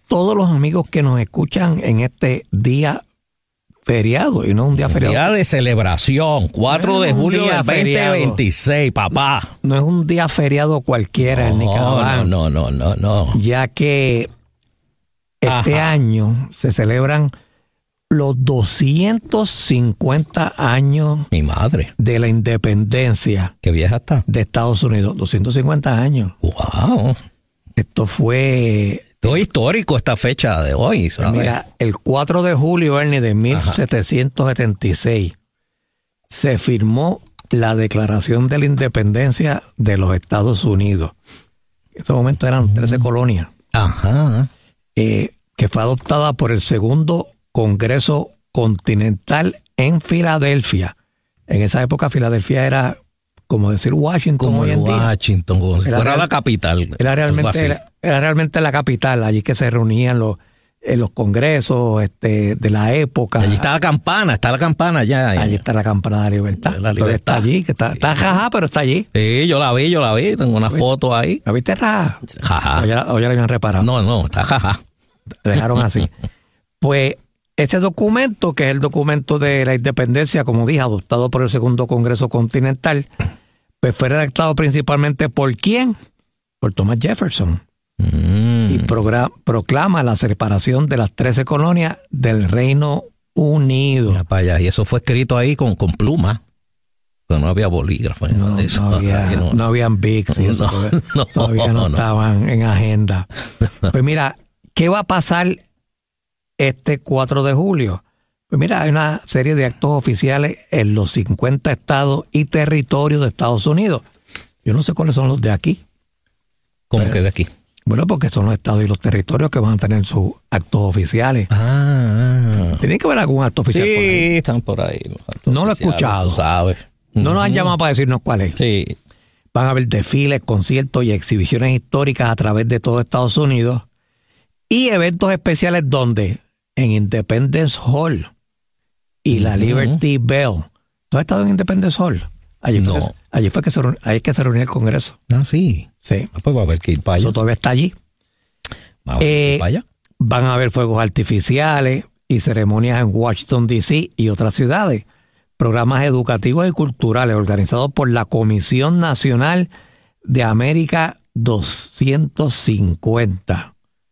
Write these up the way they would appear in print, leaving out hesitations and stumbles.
todos los amigos que nos escuchan en este día feriado, y no un día feriado. Día de celebración, 4 de julio del 2026, papá. No es un día feriado cualquiera en Nicaragua. No. Ya que este año se celebran los 250 años Mi madre. de la independencia. ¿Qué vieja está? De Estados Unidos. 250 años. Wow. Esto fue... Todo histórico esta fecha de hoy, ¿sabes? Mira, el 4 de julio, Ernie, de 1776, se firmó la Declaración de la Independencia de los Estados Unidos. En ese momento eran 13 colonias. Ajá. Que fue adoptada por el segundo Congreso Continental en Filadelfia. En esa época Filadelfia era, como decir Washington. Como hoy en Washington, como si fuera la capital. Era realmente la capital, allí que se reunían los congresos de la época. Allí está la campana ya. Allí está la campana de la libertad. La libertad. Está allí, que está jaja, pero está allí. Sí, yo la vi, tengo una foto ahí. ¿La viste jaja? Jaja. O ya la habían reparado. No, está jaja. La dejaron así. Pues ese documento, que es el documento de la independencia, como dije, adoptado por el segundo Congreso Continental, pues fue redactado principalmente por ¿quién? Por Thomas Jefferson. Y proclama la separación de las 13 colonias del Reino Unido. Mira para allá. Y eso fue escrito ahí con pluma. Pero no había bolígrafo. No habían Bics. Todavía no estaban en agenda. Pues mira, ¿qué va a pasar este 4 de julio? Pues mira, hay una serie de actos oficiales en los 50 estados y territorios de Estados Unidos. Yo no sé cuáles son los de aquí. ¿Cómo que de aquí? Bueno, porque son los estados y los territorios que van a tener sus actos oficiales. Tiene que haber algún acto oficial por ahí. Sí, están por ahí. No lo he escuchado. Tú sabes. No nos han llamado para decirnos cuál es. Sí. Van a haber desfiles, conciertos y exhibiciones históricas a través de todo Estados Unidos. Y eventos especiales donde en Independence Hall y la Liberty Bell. ¿Tú has estado en Independence Hall? Allí fue que se reunió el Congreso. Ah, sí. Sí. Pues va a haber que ir para allá. Eso todavía está allí. Vamos a ir para allá. Van a haber fuegos artificiales y ceremonias en Washington, D.C. y otras ciudades. Programas educativos y culturales organizados por la Comisión Nacional de América 250.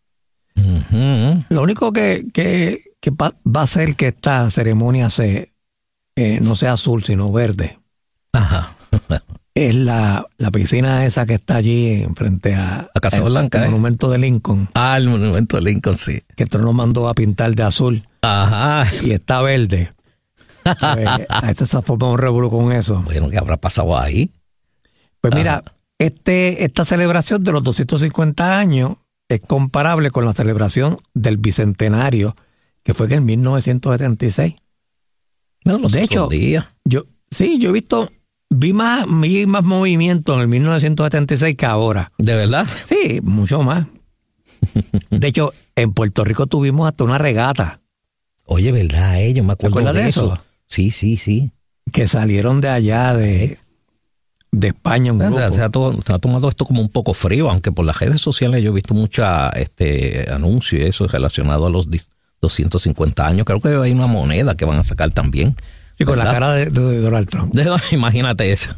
Lo único que va a hacer que esta ceremonia no sea azul, sino verde. Ajá. Es la piscina esa que está allí frente a Casa Blanca, el monumento de Lincoln. Ah, el monumento de Lincoln, sí. Que Trump nos mandó a pintar de azul. Ajá. Y está verde. Pues, a esta se forma un revuelo con eso. Bueno, ¿qué habrá pasado ahí? Pues mira, esta celebración de los 250 años es comparable con la celebración del Bicentenario, que fue en 1976. No, de hecho, yo vi más movimiento en el 1976 que ahora. ¿De verdad? Sí, mucho más. De hecho, en Puerto Rico tuvimos hasta una regata. Oye, ¿verdad? Yo me acuerdo de eso. Sí. Que salieron de allá de España un grupo. Se ha tomado esto como un poco frío, aunque por las redes sociales yo he visto mucha anuncio y eso relacionado a los 250 años. Creo que hay una moneda que van a sacar también. Sí, con la cara de Donald Trump. Imagínate eso.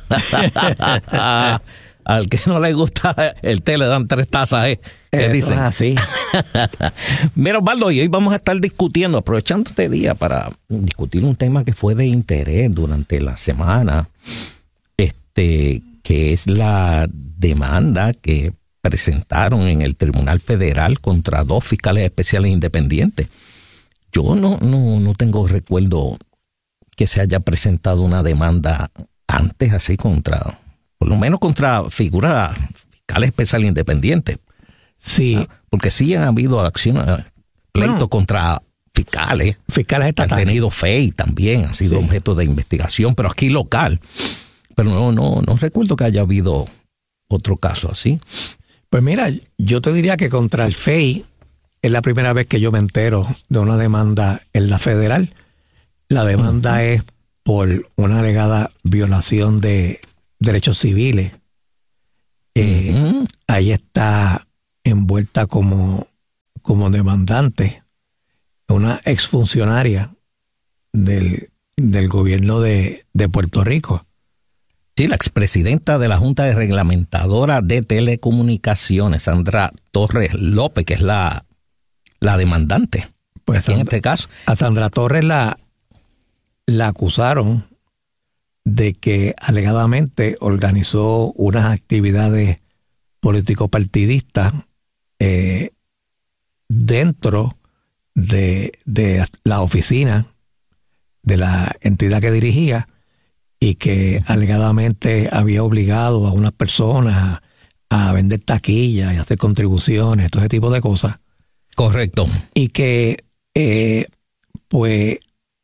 Al que no le gusta el té le dan 3 tazas, ¿qué dicen? Así. Mira, Osvaldo, y hoy vamos a estar discutiendo, aprovechando este día para discutir un tema que fue de interés durante la semana, que es la demanda que presentaron en el Tribunal Federal contra 2 fiscales especiales independientes. Yo no tengo recuerdo que se haya presentado una demanda antes así por lo menos contra figuras fiscales especiales independientes. Sí. Porque sí han habido acciones, pleitos contra fiscales estatales. Han tenido fe y también han sido objeto de investigación, pero aquí local. Pero no recuerdo que haya habido otro caso así. Pues mira, yo te diría que contra el FEI es la primera vez que yo me entero de una demanda en la federal. La demanda es por una alegada violación de derechos civiles. Ahí está envuelta como como demandante una exfuncionaria del gobierno de Puerto Rico. Sí, la expresidenta de la Junta de Reglamentadora de Telecomunicaciones, Sandra Torres López, que es la demandante. Pues en este caso. A Sandra Torres la acusaron de que alegadamente organizó unas actividades político-partidistas dentro de la oficina de la entidad que dirigía, y que alegadamente había obligado a unas personas a vender taquillas y hacer contribuciones, todo ese tipo de cosas. Correcto. Y que, pues,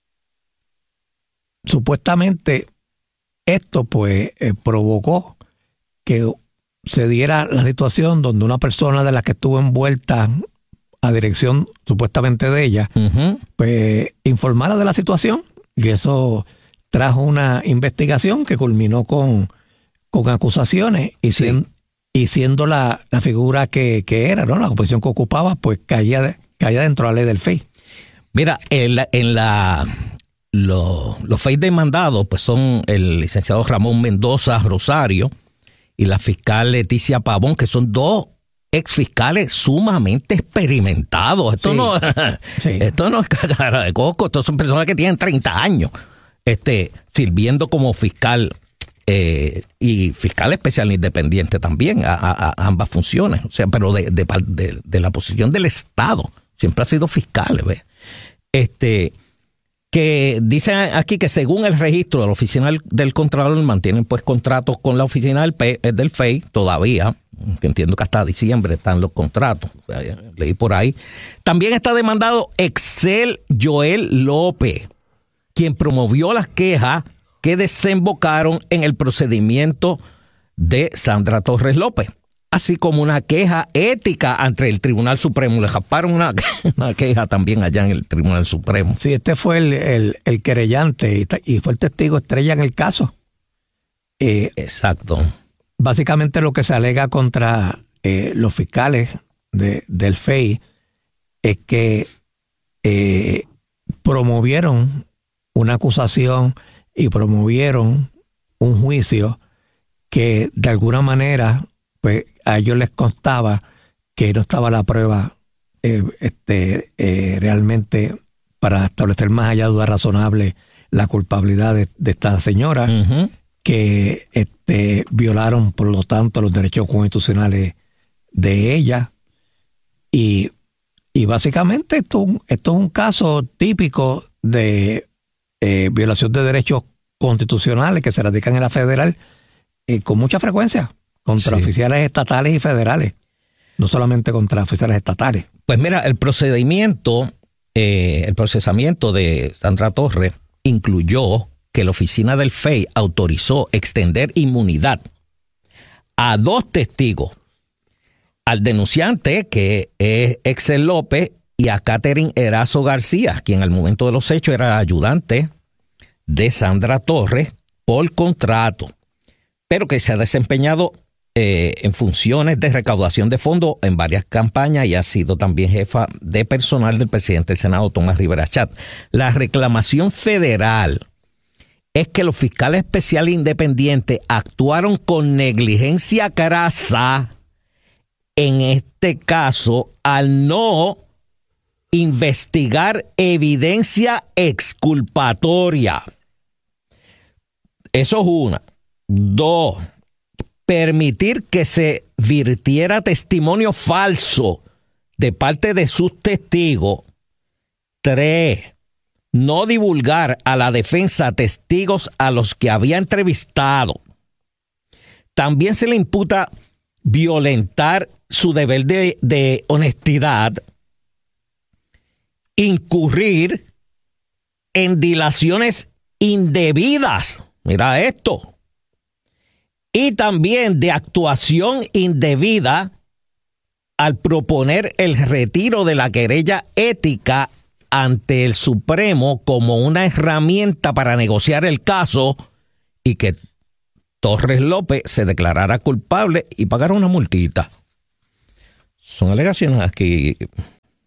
supuestamente esto, pues, provocó que se diera la situación donde una persona de la que estuvo envuelta a dirección supuestamente de ella, pues, informara de la situación, y eso trajo una investigación que culminó con acusaciones, y siendo la figura que era, ¿no?, la posición que ocupaba, pues caía dentro de la ley del FEI. Mira, los FEI demandados pues son el licenciado Ramón Mendoza Rosario y la fiscal Leticia Pavón, que son dos exfiscales sumamente experimentados. Esto no es cara de coco, estos son personas que tienen 30 años. Sirviendo como fiscal y fiscal especial independiente también a ambas funciones, o sea, pero de la posición del Estado, siempre ha sido fiscal, ¿ves? Que dicen aquí que según el registro de la oficina del Contralor mantienen pues contratos con la oficina del FEI todavía, que entiendo que hasta diciembre están los contratos, o sea, leí por ahí. También está demandado Excel Joel López, quien promovió las quejas que desembocaron en el procedimiento de Sandra Torres López, así como una queja ética ante el Tribunal Supremo. Le japaron una queja también allá en el Tribunal Supremo. Sí, este fue el querellante y fue el testigo estrella en el caso. Exacto. Básicamente lo que se alega contra los fiscales del FEI es que promovieron una acusación y promovieron un juicio que de alguna manera pues a ellos les constaba que no estaba la prueba realmente para establecer más allá de duda razonable la culpabilidad de esta señora, que violaron por lo tanto los derechos constitucionales de ella, y básicamente esto es un caso típico de violación de derechos constitucionales que se radican en la federal con mucha frecuencia contra oficiales estatales y federales, no solamente contra oficiales estatales. Pues mira, el procesamiento de Sandra Torres incluyó que la oficina del FEI autorizó extender inmunidad a 2 testigos, al denunciante, que es Excel López, y a Catherine Erazo García, quien al momento de los hechos era ayudante de Sandra Torres por contrato, pero que se ha desempeñado en funciones de recaudación de fondos en varias campañas y ha sido también jefa de personal del presidente del Senado, Tomás Rivera Chatz. La reclamación federal es que los fiscales especiales independientes actuaron con negligencia crasa en este caso al no investigar evidencia exculpatoria. Eso es una. 2, permitir que se virtiera testimonio falso de parte de sus testigos. 3, no divulgar a la defensa testigos a los que había entrevistado. También se le imputa violentar su deber de honestidad, incurrir en dilaciones indebidas, mira esto, y también de actuación indebida al proponer el retiro de la querella ética ante el Supremo como una herramienta para negociar el caso y que Torres López se declarara culpable y pagara una multita. Son alegaciones aquí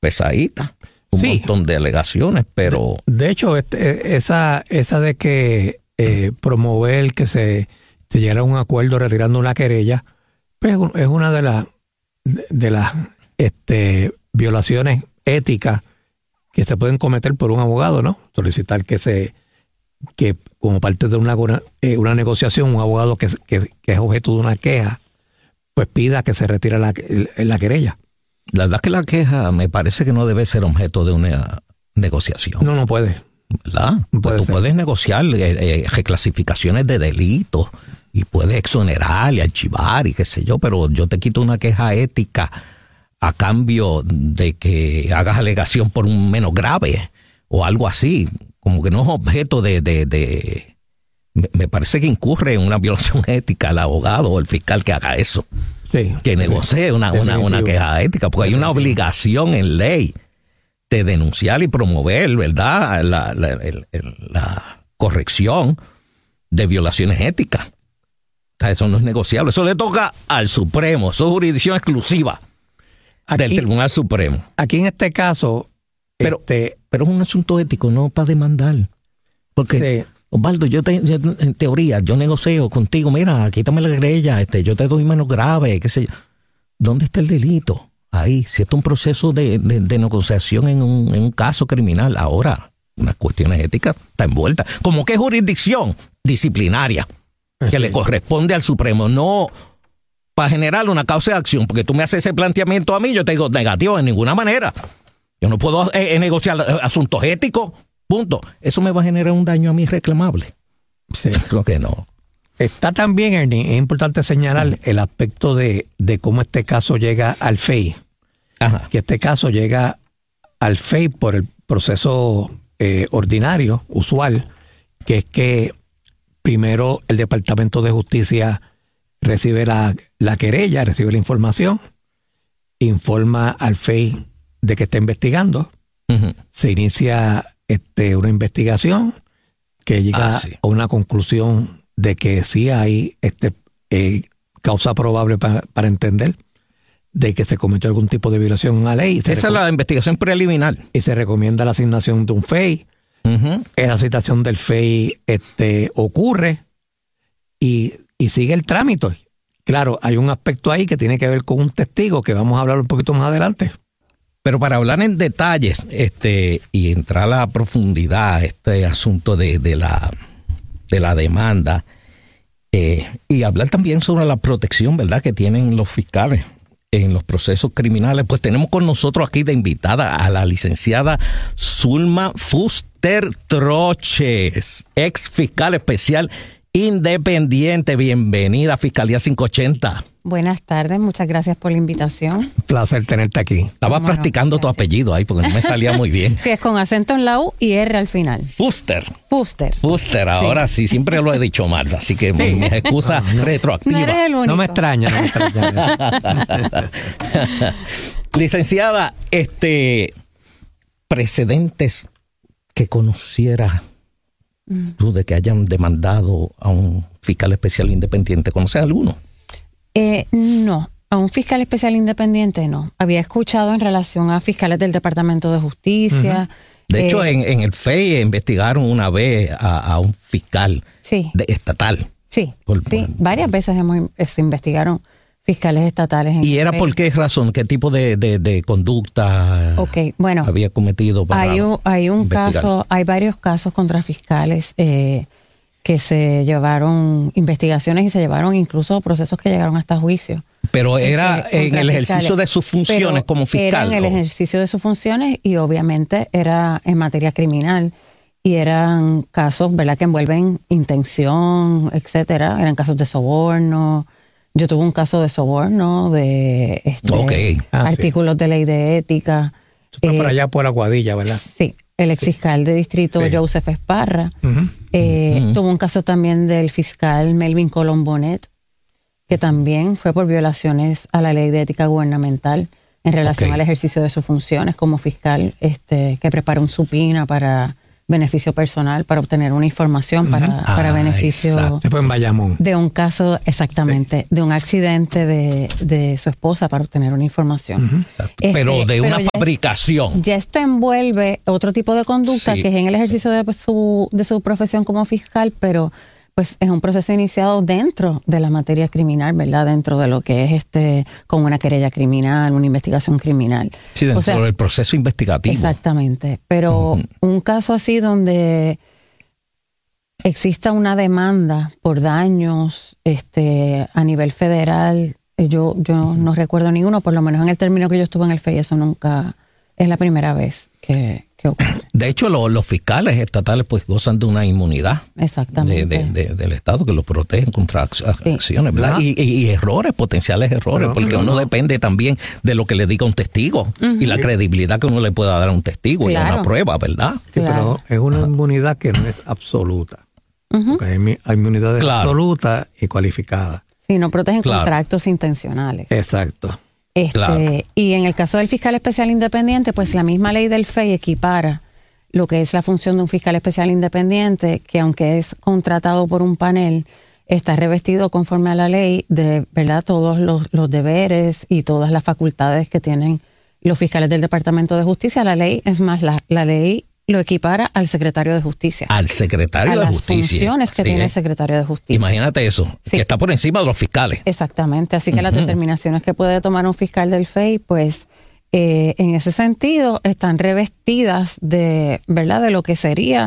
pesadita, un montón de alegaciones, pero... De hecho, esa de que promover que se llegara a un acuerdo retirando una querella, pues es una de las violaciones éticas que se pueden cometer por un abogado, ¿no? Solicitar que como parte de una negociación, un abogado que es objeto de una queja, pues pida que se retire la querella. La verdad que la queja me parece que no debe ser objeto de una negociación. No puede. ¿Verdad? Pues tú puedes negociar reclasificaciones de delitos y puedes exonerar y archivar y qué sé yo, pero yo te quito una queja ética a cambio de que hagas alegación por un menos grave o algo así. Como que no es objeto de me parece que incurre en una violación ética el abogado o el fiscal que haga eso. Sí. Que negocie una queja ética, porque hay una obligación en ley de denunciar y promover, ¿verdad?, la corrección de violaciones éticas. O sea, eso no es negociable. Eso le toca al Supremo. Eso es jurisdicción exclusiva del Tribunal Supremo. Aquí en este caso... Pero es un asunto ético, no para demandar. Porque, sí. Osvaldo, yo en teoría, yo negocio contigo, mira, quítame la querella, yo te doy menos grave, qué sé yo. ¿Dónde está el delito? Ahí, si esto es un proceso de negociación en un caso criminal, ahora, unas cuestiones éticas está envuelta. Como que es jurisdicción disciplinaria que le corresponde al Supremo, no para generar una causa de acción, porque tú me haces ese planteamiento a mí, yo te digo negativo en ninguna manera. Yo no puedo negociar asuntos éticos, punto. Eso me va a generar un daño a mí reclamable. Sí. Creo que no. Está también, Ernie, es importante señalar el aspecto de cómo este caso llega al FEI. Ajá. Que este caso llega al FEI por el proceso ordinario, usual, que es que primero el Departamento de Justicia recibe la querella, recibe la información, informa al FEI de que está investigando, se inicia una investigación que llega a una conclusión de que sí hay causa probable para entender de que se cometió algún tipo de violación a la ley. Esa es la investigación preliminar. Y se recomienda la asignación de un FEI. Esa citación del FEI ocurre y sigue el trámite. Claro, hay un aspecto ahí que tiene que ver con un testigo que vamos a hablar un poquito más adelante. Pero para hablar en detalles y entrar a la profundidad este asunto de la demanda y hablar también sobre la protección, ¿verdad?, que tienen los fiscales en los procesos criminales, pues tenemos con nosotros aquí de invitada a la licenciada Zulma Fuster Troches, ex fiscal especial independiente. Bienvenida a Fiscalía 580. Buenas tardes, muchas gracias por la invitación. Placer tenerte aquí. Estaba practicando tu apellido ahí porque no me salía muy bien. Sí, es con acento en la U y R al final. Fuster, ahora sí, siempre lo he dicho mal, así que mi excusa retroactiva. No eres el único. No me extraña. Licenciada, precedentes que conociera tú de que hayan demandado a un fiscal especial independiente, ¿conoces alguno? No, a un fiscal especial independiente no. Había escuchado en relación a fiscales del Departamento de Justicia. De hecho, en el FEI investigaron una vez a un fiscal estatal. Sí, varias veces se investigaron fiscales estatales. ¿Y era por qué razón? ¿Qué tipo de conducta había cometido? Hay un caso, hay varios casos contra fiscales que se llevaron investigaciones y se llevaron incluso procesos que llegaron hasta juicio. Pero era en el ejercicio de sus funciones como fiscal. Era en el ejercicio de sus funciones y obviamente era en materia criminal y eran casos, ¿verdad?, que envuelven intención, etcétera. Eran casos de soborno. Yo tuve un caso de soborno, de artículos de ley de ética. Por allá por Aguadilla, ¿verdad? Sí. El exfiscal de distrito Joseph Esparra. Tuvo un caso también del fiscal Melvin Colombonet, que también fue por violaciones a la ley de ética gubernamental en relación al ejercicio de sus funciones como fiscal, que preparó un supina para beneficio personal, para obtener una información para beneficio exacto. Se fue en Bayamón. de un caso, exactamente, de un accidente de su esposa, para obtener una información. Exacto. Pero de una fabricación. Ya esto envuelve otro tipo de conducta, Sí. que es en el ejercicio de su profesión como fiscal, pero pues es un proceso iniciado dentro de la materia criminal, ¿verdad? Dentro de lo que es como una querella criminal, una investigación criminal. Sí, dentro del proceso investigativo. Exactamente. Pero un caso así donde exista una demanda por daños a nivel federal, yo no recuerdo ninguno, por lo menos en el término que yo estuve en el FEI, eso nunca es la primera vez que ocurre. De hecho, los fiscales estatales pues gozan de una inmunidad. Exactamente. Del Estado, que los protegen contra acciones, ¿verdad? Y errores, potenciales errores, porque uno depende también de lo que le diga un testigo y la credibilidad que uno le pueda dar a un testigo y a una prueba, ¿verdad? Sí, pero es una inmunidad que no es absoluta. Porque hay inmunidades absolutas y cualificadas. Sí, no protegen contra actos intencionales. Exacto. Y en el caso del fiscal especial independiente, pues la misma ley del FEI equipara lo que es la función de un fiscal especial independiente, que aunque es contratado por un panel, está revestido conforme a la ley de, ¿verdad?, todos los deberes y todas las facultades que tienen los fiscales del Departamento de Justicia. La ley, es más, la ley lo equipara al secretario de Justicia. Al secretario de Justicia. A las funciones que tiene el secretario de Justicia. Imagínate eso, que está por encima de los fiscales. Exactamente, así que las determinaciones que puede tomar un fiscal del FEI, pues en ese sentido están revestidas de, ¿verdad?, de lo que sería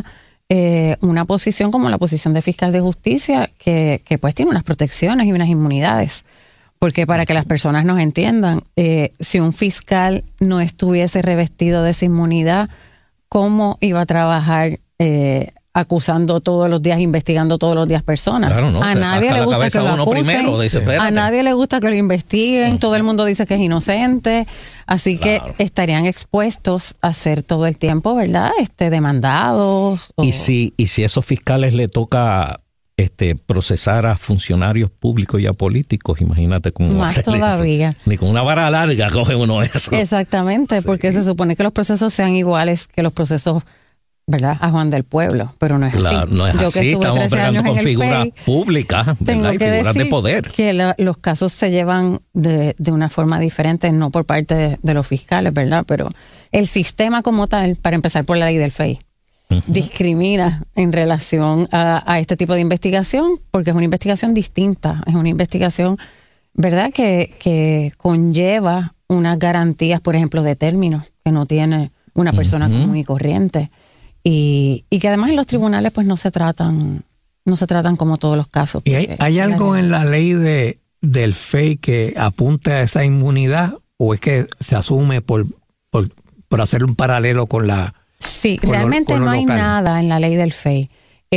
una posición como la posición de fiscal de justicia, que pues tiene unas protecciones y unas inmunidades. Porque para que las personas nos entiendan, si un fiscal no estuviese revestido de esa inmunidad, ¿cómo iba a trabajar acusando todos los días, investigando todos los días personas? Claro, no, a nadie le gusta que lo acusen, a nadie le gusta que lo investiguen, todo el mundo dice que es inocente, así que estarían expuestos a ser todo el tiempo, ¿verdad?, demandados. Y si esos fiscales le toca procesar a funcionarios públicos y a políticos, imagínate cómo más todavía. Eso. Ni con una vara larga coge uno eso. Exactamente, porque se supone que los procesos sean iguales que los procesos, ¿verdad?, a Juan del Pueblo, pero no es así. No es así, estamos bregando con figuras públicas, ¿verdad?, y figuras de poder. Que los casos se llevan de una forma diferente, no por parte de los fiscales, ¿verdad?, pero el sistema como tal, para empezar por la ley del FEI, discrimina en relación a este tipo de investigación, porque es una investigación distinta, es una investigación, ¿verdad?, que conlleva unas garantías, por ejemplo, de términos que no tiene una persona común y corriente, y que además en los tribunales pues no se tratan como todos los casos. ¿Y hay algo en la ley del FEI que apunte a esa inmunidad, o es que se asume por hacer un paralelo con la... Sí, realmente no hay nada en la ley del FEI.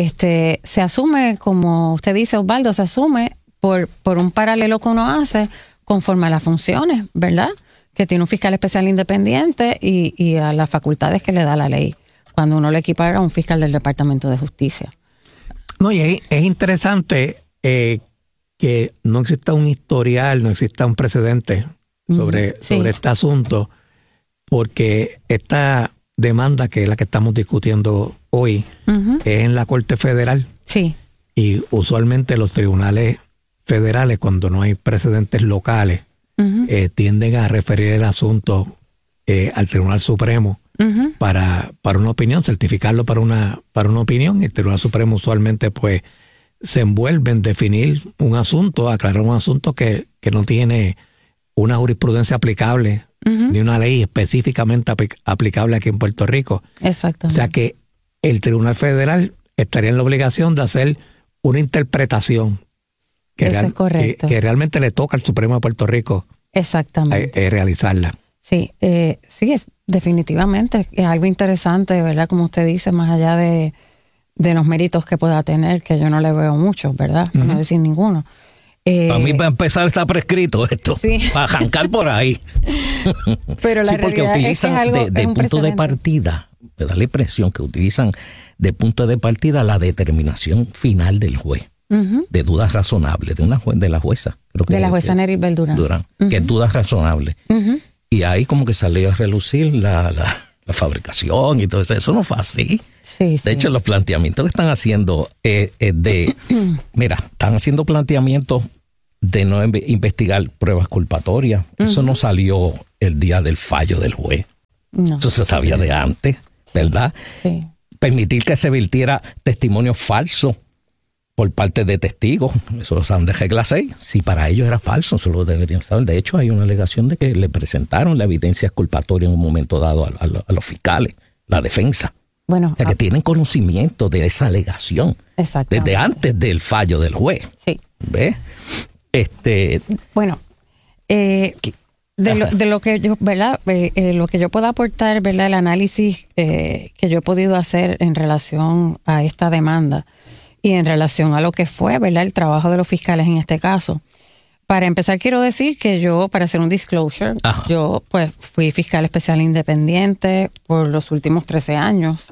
Se asume, como usted dice, Osvaldo, se asume por un paralelo que uno hace conforme a las funciones, ¿verdad?, que tiene un fiscal especial independiente y a las facultades que le da la ley, cuando uno le equipara a un fiscal del Departamento de Justicia. No, y es interesante que no exista un historial, no exista un precedente sobre este asunto, porque esta demanda, que es la que estamos discutiendo hoy, es en la Corte Federal. Sí. Y usualmente los tribunales federales, cuando no hay precedentes locales, tienden a referir el asunto al Tribunal Supremo para una opinión, certificarlo para una opinión. El Tribunal Supremo usualmente pues se envuelve en definir un asunto, aclarar un asunto que no tiene una jurisprudencia aplicable, ni una ley específicamente aplicable aquí en Puerto Rico. Exactamente. O sea que el Tribunal Federal estaría en la obligación de hacer una interpretación que realmente le toca al Supremo de Puerto Rico. Exactamente. Realizarla. Sí, definitivamente es algo interesante, ¿verdad? Como usted dice, más allá de los méritos que pueda tener, que yo no le veo muchos, ¿verdad? Por no decir ninguno. A mí para empezar está prescrito esto, para arrancar por ahí. Pero la porque utilizan de punto de partida, me da la impresión que utilizan de punto de partida la determinación final del juez, de dudas razonables, de la jueza. Creo que de la jueza Neribel Durán. Que es dudas razonables. Y ahí como que salió a relucir la fabricación y todo eso. Eso no fue así. Sí, de hecho, los planteamientos que están haciendo están haciendo planteamientos de no investigar pruebas culpatorias. Eso no salió el día del fallo del juez. No. Eso se sabía de antes, ¿verdad? Sí. Permitir que se vertiera testimonio falso por parte de testigos, eso lo saben de regla 6. Si para ellos era falso, eso lo deberían saber. De hecho, hay una alegación de que le presentaron la evidencia culpatoria en un momento dado a los fiscales, la defensa. Bueno, o sea, que tienen conocimiento de esa alegación desde antes del fallo del juez. Sí. ¿Ves? Bueno, de lo que yo, ¿verdad? Lo que yo puedo aportar, ¿verdad? El análisis que yo he podido hacer en relación a esta demanda y en relación a lo que fue, ¿verdad? El trabajo de los fiscales en este caso. Para empezar, quiero decir que yo, para hacer un disclosure, yo pues fui fiscal especial independiente por los últimos 13 años.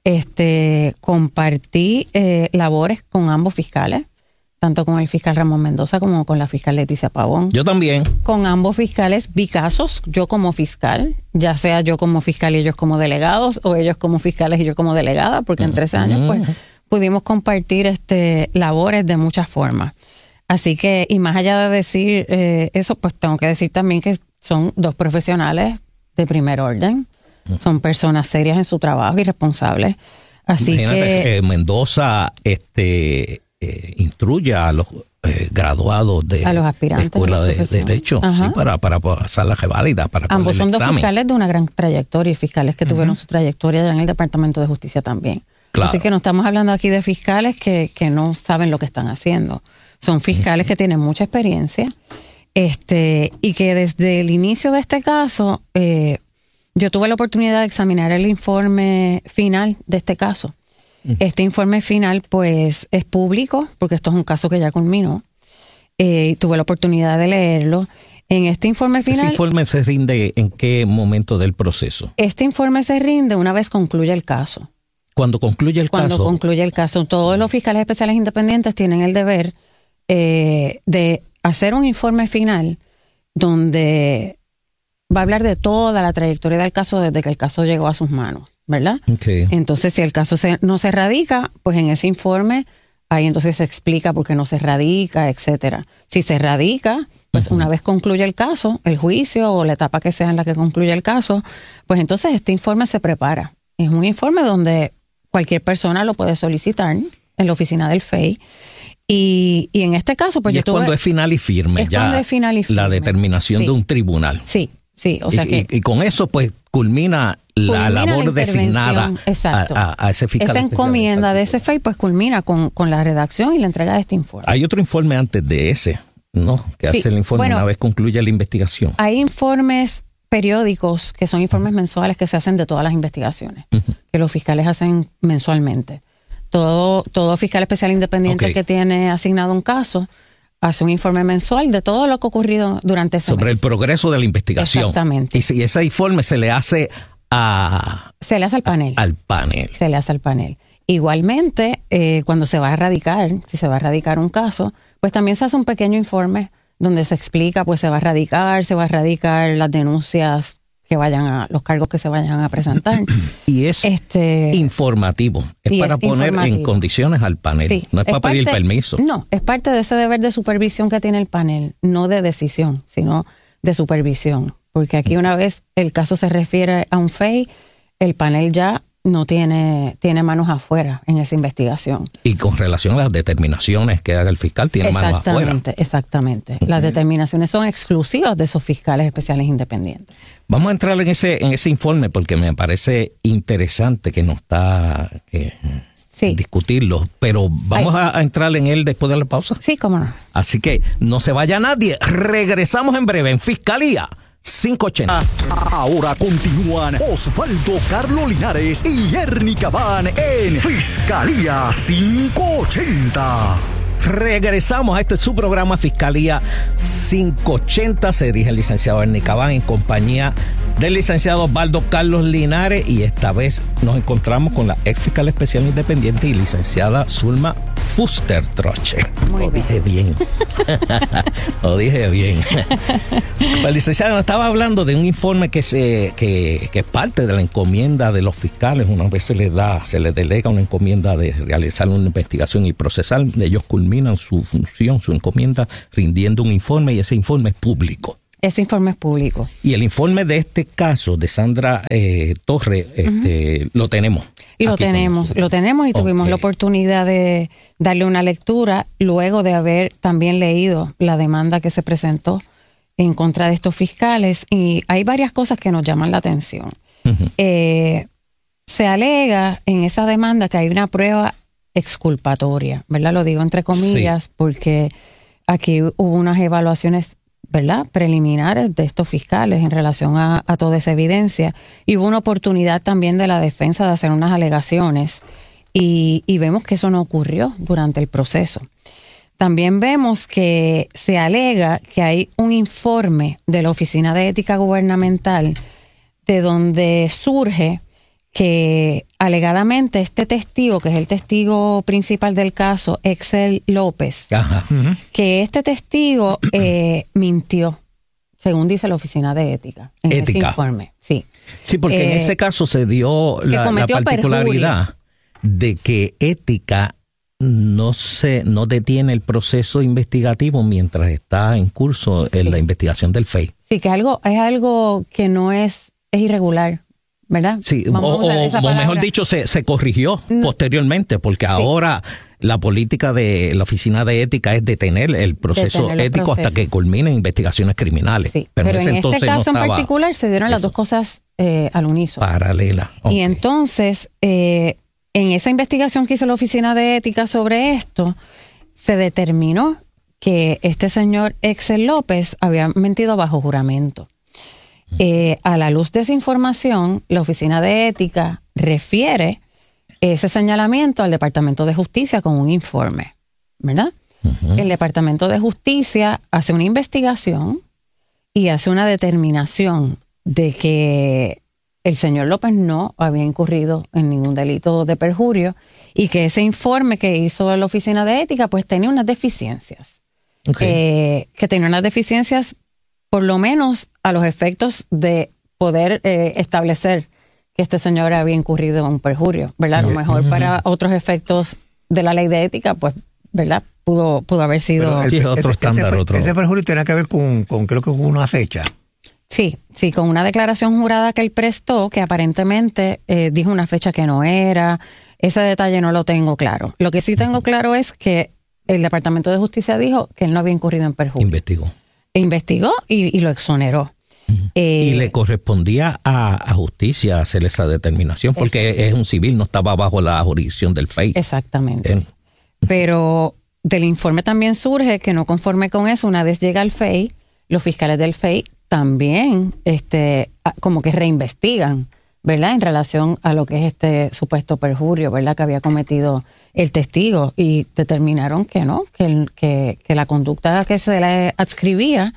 Compartí labores con ambos fiscales, tanto con el fiscal Ramón Mendoza como con la fiscal Leticia Pavón. Yo también. Con ambos fiscales vi casos, yo como fiscal, ya sea yo como fiscal y ellos como delegados, o ellos como fiscales y yo como delegada, porque en 13 años pues pudimos compartir labores de muchas formas. Así que, y más allá de decir eso, pues tengo que decir también que son dos profesionales de primer orden. Son personas serias en su trabajo y responsables. Así que Mendoza instruye a los graduados de a los aspirantes Escuela de Derecho, sí, para pasar la reválida, para ambos son dos fiscales de una gran trayectoria y fiscales que tuvieron su trayectoria ya en el Departamento de Justicia también. Claro. Así que no estamos hablando aquí de fiscales que no saben lo que están haciendo. Son fiscales que tienen mucha experiencia y que desde el inicio de este caso yo tuve la oportunidad de examinar el informe final de este caso. Este informe final pues es público porque esto es un caso que ya culminó. Tuve la oportunidad de leerlo. En este informe final... ¿Ese informe se rinde en qué momento del proceso? Este informe se rinde una vez concluye el caso. Cuando concluye el caso. Cuando concluye el caso. Todos los fiscales especiales independientes tienen el deber de hacer un informe final donde va a hablar de toda la trayectoria del caso desde que el caso llegó a sus manos, ¿verdad? Okay. Entonces, si el caso no se radica, pues en ese informe, ahí entonces se explica por qué no se radica, etcétera. Si se radica, pues una vez concluye el caso, el juicio o la etapa que sea en la que concluye el caso, pues entonces este informe se prepara. Es un informe donde cualquier persona lo puede solicitar en la oficina del FEI. Y en este caso, pues y yo es cuando es final y firme, ya es final y firme. La determinación de un tribunal. Sí, sí. O sea y con eso, pues, culmina la labor designada a ese fiscal. Esa encomienda de ese FEI, pues, culmina con la redacción y la entrega de este informe. Hay otro informe antes de ese, ¿no? Que hace el informe una vez concluye la investigación. Hay informes periódicos que son informes mensuales que se hacen de todas las investigaciones, que los fiscales hacen mensualmente. Todo fiscal especial independiente que tiene asignado un caso hace un informe mensual de todo lo que ha ocurrido durante ese sobre mes. El progreso de la investigación. Exactamente. Y si ese informe se le hace al panel. Se le hace al panel. Igualmente, cuando se va a radicar, si se va a radicar un caso, pues también se hace un pequeño informe donde se explica, pues se va a radicar las denuncias que los cargos que se vayan a presentar. Y es informativo. Es para poner en condiciones al panel. Sí, no es para pedir permiso. No, es parte de ese deber de supervisión que tiene el panel. No de decisión, sino de supervisión. Porque aquí una vez el caso se refiere a un FEI, el panel ya no tiene manos afuera en esa investigación. Y con relación a las determinaciones que haga el fiscal, tiene manos afuera. Exactamente. Las determinaciones son exclusivas de esos fiscales especiales independientes. Vamos a entrar en ese informe porque me parece interesante que nos está discutirlo, pero vamos a entrar en él después de la pausa. Sí, cómo no. Así que no se vaya nadie. Regresamos en breve en Fiscalía 580. Ahora continúan Osvaldo Carlos Linares y Ernie Cabán en Fiscalía 580. Regresamos a su programa Fiscalía 580. Se dirige el licenciado Ernie Cabán en compañía del licenciado Osvaldo Carlos Linares, y esta vez nos encontramos con la ex fiscal especial independiente y licenciada Zulma Fustertroche. Muy Lo bien. dije bien. Lo dije bien. La licenciada nos estaba hablando de un informe que es parte de la encomienda de los fiscales. Una vez se les delega una encomienda de realizar una investigación y procesar. Ellos culminan su función, su encomienda, rindiendo un informe, y ese informe es público. Ese informe es público. Y el informe de este caso de Sandra Torres, lo tenemos. Lo aquí con tenemos y tuvimos Ok. la oportunidad de darle una lectura luego de haber también leído la demanda que se presentó en contra de estos fiscales, y hay varias cosas que nos llaman la atención. Ujú. Se alega en esa demanda que hay una prueba exculpatoria, ¿verdad? Lo digo entre comillas porque aquí hubo unas evaluaciones, ¿verdad?, preliminares de estos fiscales en relación a toda esa evidencia, y hubo una oportunidad también de la defensa de hacer unas alegaciones, y vemos que eso no ocurrió durante el proceso. También vemos que se alega que hay un informe de la Oficina de Ética Gubernamental de donde surge que alegadamente este testigo, que es el testigo principal del caso, Excel López, Ajá. que este testigo mintió, según dice la Oficina de Ética en ese Ética. informe. Sí. Sí, porque en ese caso se dio la cometió particularidad de que Ética no detiene el proceso investigativo mientras está en curso en la investigación del FEI. Sí, que es algo que no es irregular, ¿verdad? Sí, Vamos a usar esa o palabra. mejor dicho, se corrigió posteriormente, porque ahora la política de la Oficina de Ética es detener el proceso Detener el ético hasta proceso. que culminen investigaciones criminales. Sí, pero pero en ese en entonces este no caso en estaba particular se dieron las eso. dos cosas al unísono. paralela. Ok. Y entonces, en esa investigación que hizo la Oficina de Ética sobre esto, se determinó que este señor Excel López había mentido bajo juramento. A la luz de esa información, la Oficina de Ética refiere ese señalamiento al Departamento de Justicia con un informe, ¿verdad? El Departamento de Justicia hace una investigación y hace una determinación de que el señor López no había incurrido en ningún delito de perjurio, y que ese informe que hizo la Oficina de Ética pues tenía unas deficiencias. Ok. Que tenía unas deficiencias por lo menos a los efectos de poder establecer que este señor había incurrido en un perjurio, ¿verdad? A lo mejor para otros efectos de la ley de ética, pues, ¿verdad? Pudo haber sido... Sí, es otro estándar, otro. Ese perjurio tiene que ver con creo que con una fecha. Sí, con una declaración jurada que él prestó, que aparentemente dijo una fecha que no era. Ese detalle no lo tengo claro. Lo que sí tengo claro es que el Departamento de Justicia dijo que él no había incurrido en perjurio. Investigó y lo exoneró. Y le correspondía a justicia hacer esa determinación, porque es un civil, no estaba bajo la jurisdicción del FEI. Exactamente. Pero del informe también surge que no conforme con eso, una vez llega al FEI, los fiscales del FEI también como que reinvestigan, ¿verdad?, en relación a lo que es este supuesto perjurio, ¿verdad?, que había cometido el testigo, y determinaron que no, que la conducta que se le adscribía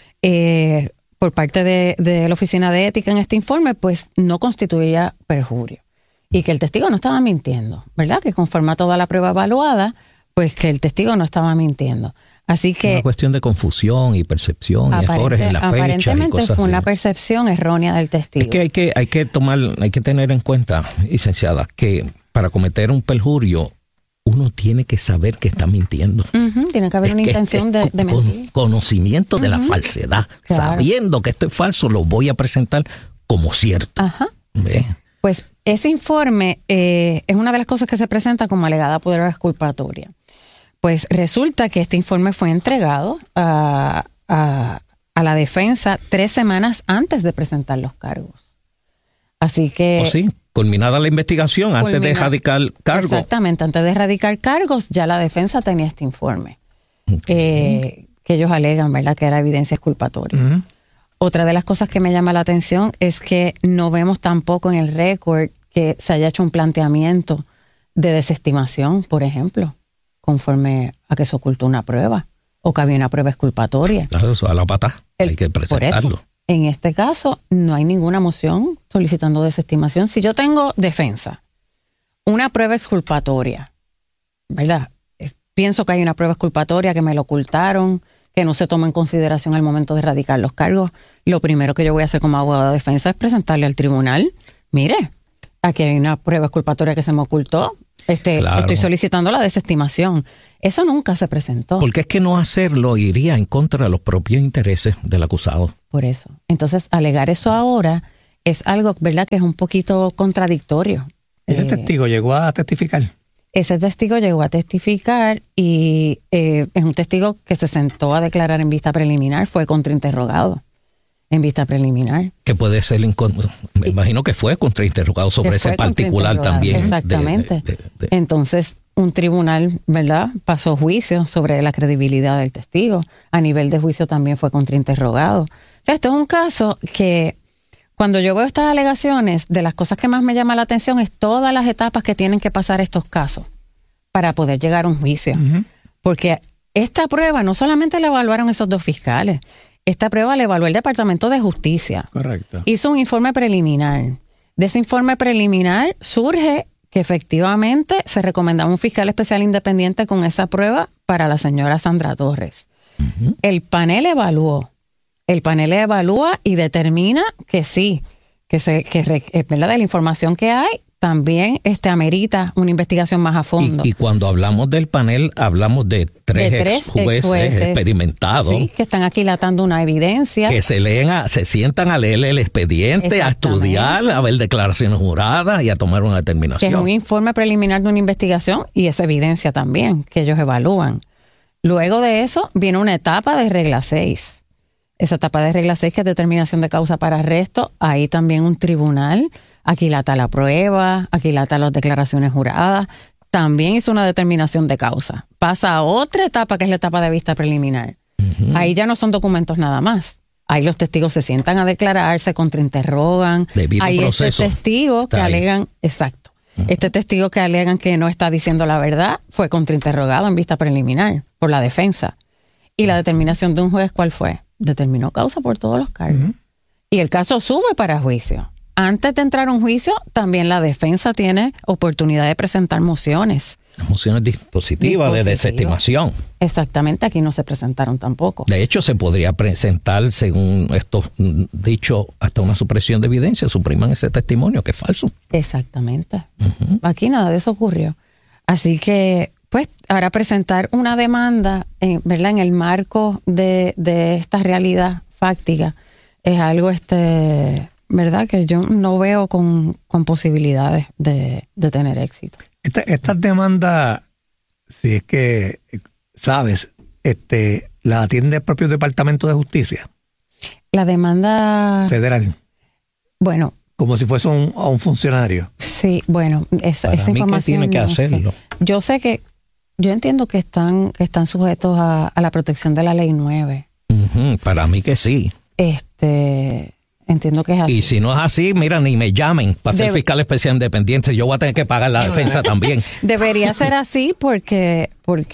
por parte de la Oficina de Ética en este informe, pues no constituía perjurio, y que el testigo no estaba mintiendo, ¿verdad?, que conforme a toda la prueba evaluada, pues que el testigo no estaba mintiendo. Así que una cuestión de confusión y percepción y errores en las fechas y aparentemente cosas fue una así. percepción errónea del testigo. Es que hay que tener en cuenta, licenciada, que para cometer un perjurio uno tiene que saber que está mintiendo. Tiene que haber una intención de mentir. Conocimiento de la falsedad. Claro. Sabiendo que esto es falso, lo voy a presentar como cierto. Ajá. ¿Ve? Pues ese informe es una de las cosas que se presenta como alegada prueba exculpatoria. Pues resulta que este informe fue entregado a la defensa 3 semanas antes de presentar los cargos. Así que... ¿O sí? Culminada la investigación, antes de radicar cargos. Exactamente, antes de radicar cargos, ya la defensa tenía este informe. Que ellos alegan, ¿verdad?, que era evidencia exculpatoria. Otra de las cosas que me llama la atención es que no vemos tampoco en el récord que se haya hecho un planteamiento de desestimación, por ejemplo, conforme a que se ocultó una prueba o que había una prueba exculpatoria. Claro, eso a la pata, hay que Por presentarlo. eso, en este caso, no hay ninguna moción solicitando desestimación. Si yo tengo defensa, una prueba exculpatoria, ¿verdad?, pienso que hay una prueba exculpatoria, que me lo ocultaron, que no se toma en consideración al momento de radicar los cargos, lo primero que yo voy a hacer como abogado de defensa es presentarle al tribunal, mire, aquí hay una prueba exculpatoria que se me ocultó, Claro. Estoy solicitando la desestimación. Eso nunca se presentó. Porque es que no hacerlo iría en contra de los propios intereses del acusado. Por eso. Entonces, alegar eso ahora es algo, ¿verdad?, que es un poquito contradictorio. ¿Ese testigo llegó a testificar? Ese testigo llegó a testificar y es un testigo que se sentó a declarar en vista preliminar, fue contrainterrogado en vista preliminar. Que puede ser, me imagino que fue contrainterrogado sobre ese particular también. Exactamente. Entonces, un tribunal, ¿verdad?, pasó juicio sobre la credibilidad del testigo. A nivel de juicio también fue contrainterrogado. O sea, esto es un caso que, cuando yo veo estas alegaciones, de las cosas que más me llama la atención es todas las etapas que tienen que pasar estos casos para poder llegar a un juicio. Uh-huh. Porque esta prueba no solamente la evaluaron esos dos fiscales, esta prueba la evaluó el Departamento de Justicia. Correcto. Hizo un informe preliminar. De ese informe preliminar surge que efectivamente se recomendaba un fiscal especial independiente con esa prueba para la señora Sandra Torres. Uh-huh. El panel evalúa y determina que sí, ¿verdad?, de la información que hay, también amerita una investigación más a fondo. Y cuando hablamos del panel, hablamos de tres jueces experimentados. Sí, que están aquilatando una evidencia. Que se sientan a leer el expediente, a estudiar, a ver declaraciones juradas y a tomar una determinación. Que es un informe preliminar de una investigación y esa evidencia también, que ellos evalúan. Luego de eso viene una etapa de regla 6. Esa etapa de regla 6, que es determinación de causa para arresto, ahí también un tribunal aquilata la prueba, aquilata las declaraciones juradas, también hizo una determinación de causa. Pasa a otra etapa, que es la etapa de vista preliminar. Uh-huh. Ahí ya no son documentos nada más. Ahí los testigos se sientan a declarar, se contrainterrogan. Hay testigos que alegan, exacto, este testigo que alegan que no está diciendo la verdad fue contrainterrogado en vista preliminar por la defensa. Y la determinación de un juez, ¿cuál fue? Determinó causa por todos los cargos. Uh-huh. Y el caso sube para juicio. Antes de entrar a un juicio, también la defensa tiene oportunidad de presentar mociones. Mociones dispositivas de desestimación. Exactamente, aquí no se presentaron tampoco. De hecho, se podría presentar, según esto dicho, hasta una supresión de evidencia, supriman ese testimonio que es falso. Exactamente. Uh-huh. Aquí nada de eso ocurrió. Así que, pues, ahora presentar una demanda, ¿verdad?, en el marco de esta realidad fáctica es algo, ¿verdad?, que yo no veo con posibilidades de tener éxito. Estas demandas, si es que sabes, ¿la atiende el propio Departamento de Justicia? La demanda federal. Bueno. Como si fuese a un funcionario. Sí, bueno, esa información. ¿Qué tiene que hacerlo? Yo entiendo que están sujetos a la protección de la Ley 9. Uh-huh, para mí que sí. Entiendo que es así. Y si no es así, mira, ni me llamen para ser fiscal especial independiente. Yo voy a tener que pagar la defensa también. Debería ser así porque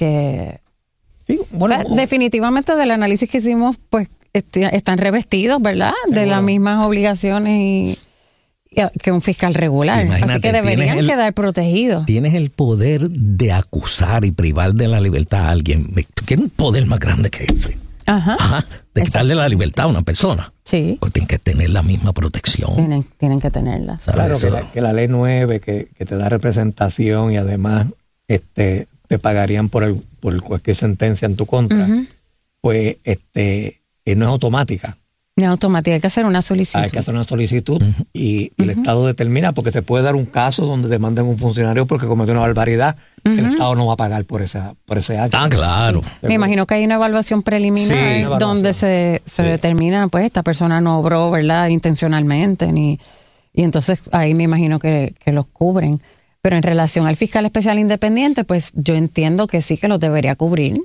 sí, bueno, definitivamente del análisis que hicimos, pues están revestidos, ¿verdad?, de las mismas obligaciones que un fiscal regular. Imagínate, así que deberían quedar protegidos. Tienes el poder de acusar y privar de la libertad a alguien. ¿Qué un poder más grande que ese? Ajá. De quitarle la libertad a una persona. Sí. Pues tienen que tener la misma protección. Tienen que tenerla. Claro, que la Ley 9, que te da representación y además te pagarían por cualquier sentencia en tu contra, uh-huh, pues no es automática. No es automática, hay que hacer una solicitud. Hay que hacer una solicitud, uh-huh, y el Estado determina, porque te puede dar un caso donde demanden un funcionario porque cometió una barbaridad, uh-huh, el Estado no va a pagar por ese acto. Ah, claro. Me imagino que hay una evaluación preliminar, donde se determina, pues esta persona no obró, ¿verdad?, intencionalmente, y entonces ahí me imagino que los cubren. Pero en relación al fiscal especial independiente, pues yo entiendo que sí, que los debería cubrir.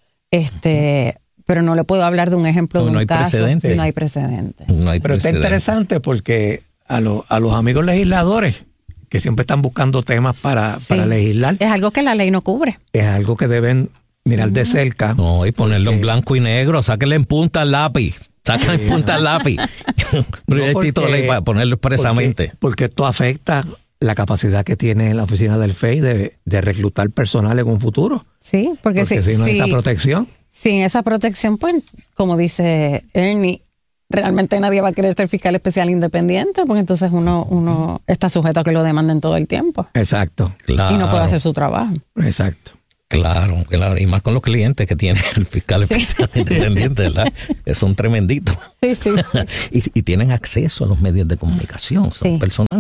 Pero no le puedo hablar de un ejemplo de un caso. Precedente. No hay precedente. Pero está interesante porque a los amigos legisladores que siempre están buscando temas para legislar. Es algo que la ley no cubre. Es algo que deben mirar de cerca. No, y ponerlo en blanco y negro. Sáquenle en punta al lápiz. Sáquenle en punta al lápiz. Un proyectito de ley para ponerlo expresamente. Porque esto afecta la capacidad que tiene la oficina del FEI de reclutar personal en un futuro. Sí, porque si no hay esa protección. Sin esa protección, pues, como dice Ernie, realmente nadie va a querer ser fiscal especial independiente, porque entonces uno está sujeto a que lo demanden todo el tiempo. Exacto. Claro. Y no puede hacer su trabajo. Exacto. Claro. Y más con los clientes que tiene el fiscal especial independiente, ¿verdad? Que son tremenditos. Sí. y tienen acceso a los medios de comunicación. Son personas,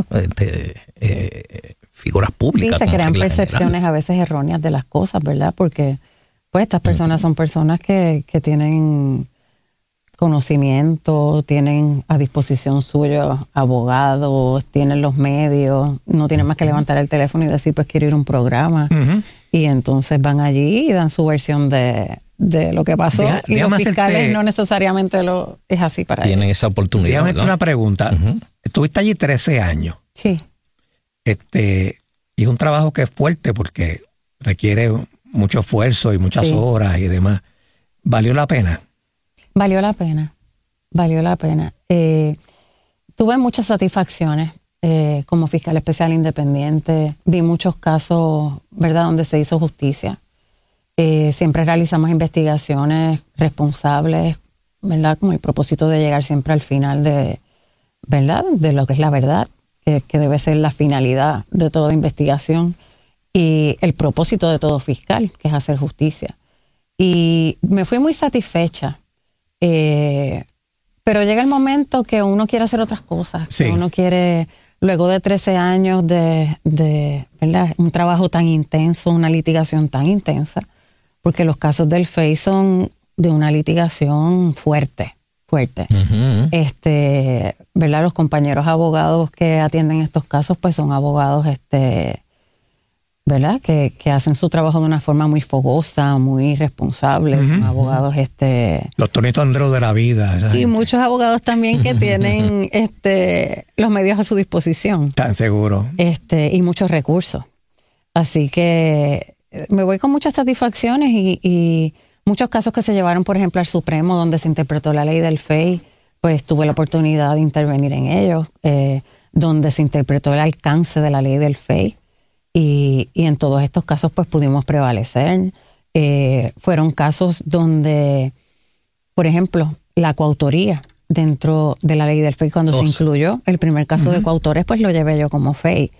figuras públicas. Sí, se crean percepciones a veces erróneas de las cosas, ¿verdad? Porque pues estas personas son personas que tienen conocimiento, tienen a disposición suyo abogados, tienen los medios, no tienen más que levantar el teléfono y decir, pues quiero ir a un programa. Y entonces van allí y dan su versión de lo que pasó. Y los fiscales no necesariamente es así para ellos. Tienen esa oportunidad. Déjame hacerte una pregunta. Estuviste allí 13 años. Sí. Y es un trabajo que es fuerte porque requiere mucho esfuerzo y muchas horas y demás. ¿Valió la pena? Valió la pena. Tuve muchas satisfacciones como fiscal especial independiente. Vi muchos casos, ¿verdad?, donde se hizo justicia. Siempre realizamos investigaciones responsables, ¿verdad?, con el propósito de llegar siempre al final ¿verdad?, de lo que es la verdad, que debe ser la finalidad de toda investigación y el propósito de todo fiscal, que es hacer justicia. Y me fui muy satisfecha. Pero llega el momento que uno quiere hacer otras cosas, que uno quiere, luego de 13 años de ¿verdad?, un trabajo tan intenso, una litigación tan intensa, porque los casos del FEI son de una litigación fuerte. ¿Verdad? Los compañeros abogados que atienden estos casos, pues son abogados, ¿verdad?, que hacen su trabajo de una forma muy fogosa, muy responsable. Son abogados, los Tonito Andreu de la vida. Y gente. Muchos abogados también que tienen los medios a su disposición. Tan seguro. Y muchos recursos. Así que me voy con muchas satisfacciones y muchos casos que se llevaron, por ejemplo, al Supremo, donde se interpretó la ley del FEI, pues tuve la oportunidad de intervenir en ellos, donde se interpretó el alcance de la ley del FEI. Y en todos estos casos pues pudimos prevalecer. Fueron casos donde, por ejemplo, la coautoría dentro de la ley del FEI, cuando se incluyó el primer caso de coautores, pues lo llevé yo como FEI.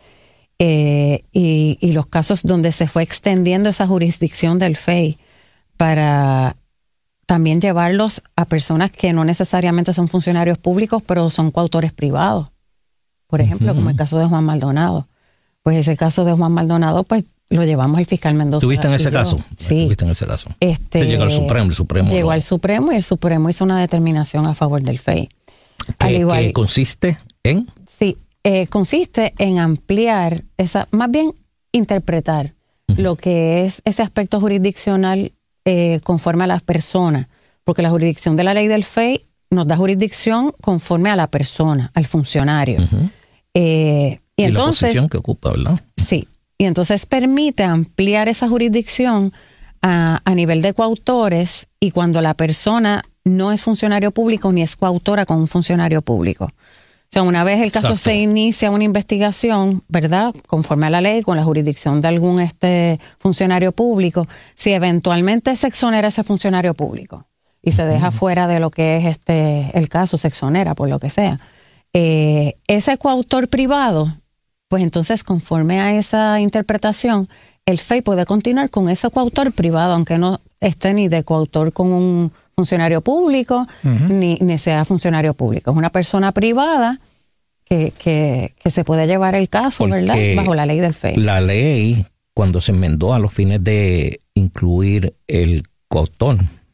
Y los casos donde se fue extendiendo esa jurisdicción del FEI para también llevarlos a personas que no necesariamente son funcionarios públicos, pero son coautores privados. Por ejemplo, como el caso de Juan Maldonado. Pues ese caso de Juan Maldonado, pues lo llevamos el fiscal Mendoza. ¿Tuviste en ese caso? Sí. ¿Tuviste en ese caso? Llegó al Supremo, el Supremo. Llegó al Supremo y el Supremo hizo una determinación a favor del FEI. ¿Que consiste en? Sí, consiste en ampliar, más bien interpretar lo que es ese aspecto jurisdiccional conforme a las personas. Porque la jurisdicción de la ley del FEI nos da jurisdicción conforme a la persona, al funcionario. Y entonces, la posición que ocupa, ¿verdad? Sí. Y entonces permite ampliar esa jurisdicción a nivel de coautores y cuando la persona no es funcionario público ni es coautora con un funcionario público. O sea, una vez el caso se inicia una investigación, ¿verdad?, conforme a la ley, con la jurisdicción de algún funcionario público, si eventualmente se exonera ese funcionario público y se deja fuera de lo que es el caso, se exonera por lo que sea, ese coautor privado, pues entonces conforme a esa interpretación, el FEI puede continuar con ese coautor privado, aunque no esté ni de coautor con un funcionario público, ni sea funcionario público. Es una persona privada que se puede llevar el caso, porque, ¿verdad?, bajo la ley del FEI. La ley, cuando se enmendó a los fines de incluir el coautor,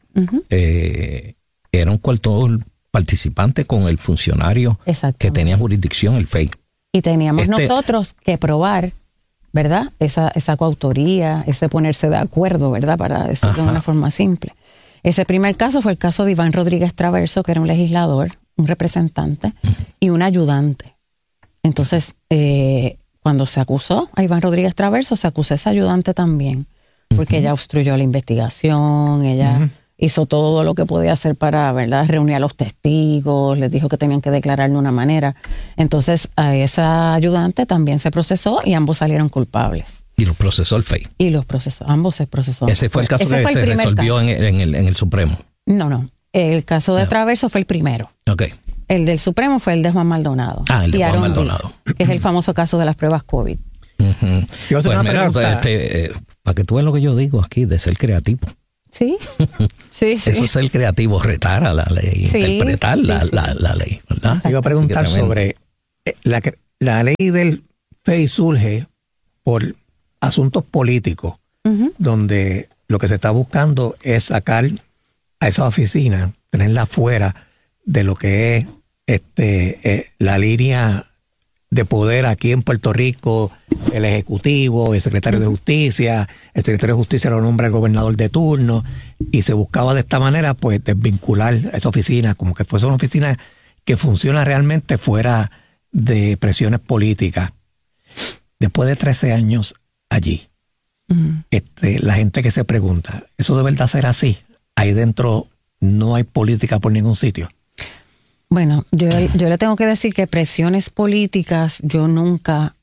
era un coautor participante con el funcionario que tenía jurisdicción, el FEI. Y teníamos nosotros que probar, ¿verdad?, esa coautoría, ese ponerse de acuerdo, ¿verdad?, para decirlo de una forma simple. Ese primer caso fue el caso de Iván Rodríguez Traverso, que era un legislador, un representante y un ayudante. Entonces, cuando se acusó a Iván Rodríguez Traverso, se acusó a esa ayudante también, porque ella obstruyó la investigación, ella hizo todo lo que podía hacer para, ¿verdad?, reunir a los testigos, les dijo que tenían que declarar de una manera. Entonces, a esa ayudante también se procesó y ambos salieron culpables. Y lo procesó el FEI. Y los procesó, ambos se procesó. Ese fue el caso que se resolvió en el Supremo. No. El caso de Traverso fue el primero. Ok. El del Supremo fue el de Juan Maldonado. El de Juan Maldonado. Que es el famoso caso de las pruebas COVID. Pues mira, para que tú veas lo que yo digo aquí, de ser creativo. Sí. Eso es ser creativo, retar a la ley, interpretar la ley, ¿verdad? Te iba a preguntar sobre la ley del FEI surge por asuntos políticos, donde lo que se está buscando es sacar a esa oficina, tenerla fuera de lo que es la línea de poder aquí en Puerto Rico, el Ejecutivo, el Secretario de Justicia. El Secretario de Justicia lo nombra el gobernador de turno, y se buscaba de esta manera pues desvincular a esa oficina, como que fuese una oficina que funciona realmente fuera de presiones políticas. Después de 13 años allí, la gente que se pregunta, ¿eso de verdad será así? Ahí dentro no hay política por ningún sitio. Bueno, yo le tengo que decir que presiones políticas yo nunca